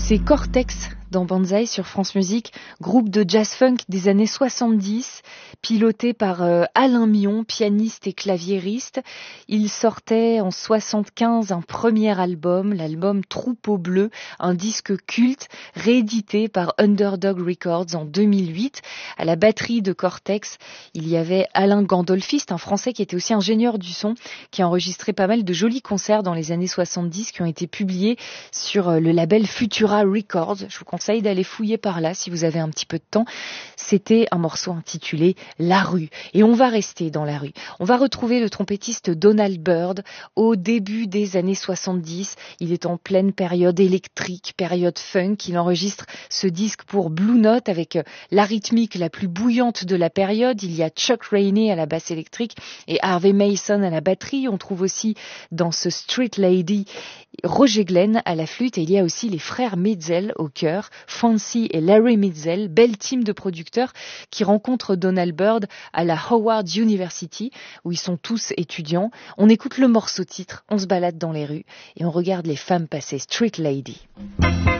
C'est Cortex dans Banzai sur France Musique, groupe de jazz-funk des années 70, piloté par Alain Mion, pianiste et claviériste. Il sortait en 75 un premier album, l'album Troupeau Bleu, un disque culte réédité par Underdog Records en 2008. À la batterie de Cortex, il y avait Alain Gandolfiste, un Français qui était aussi ingénieur du son, qui a enregistré pas mal de jolis concerts dans les années 70 qui ont été publiés sur le label Futura Records. Je vous conseille d'aller fouiller par là si vous avez un petit peu de temps. C'était un morceau intitulé La Rue. Et on va rester dans la rue. On va retrouver le trompettiste Donald Byrd au début des années 70. Il est en pleine période électrique, période funk. Il enregistre ce disque pour Blue Note avec la rythmique la plus bouillante de la période. Il y a Chuck Rainey à la basse électrique et Harvey Mason à la batterie. On trouve aussi dans ce Street Lady Roger Glenn à la flûte et il y a aussi les frères Mitzel au chœur, Fancy et Larry Mitzel, belle team de producteurs qui rencontrent Donald Byrd à la Howard University où ils sont tous étudiants. On écoute le morceau titre, on se balade dans les rues et on regarde les femmes passer Street Lady.